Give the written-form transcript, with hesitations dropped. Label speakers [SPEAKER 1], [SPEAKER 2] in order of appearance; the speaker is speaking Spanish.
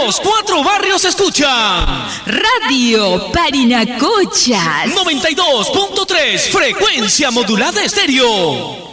[SPEAKER 1] Los cuatro barrios escuchan
[SPEAKER 2] Radio Parinacochas
[SPEAKER 1] 92.3 frecuencia modulada estéreo.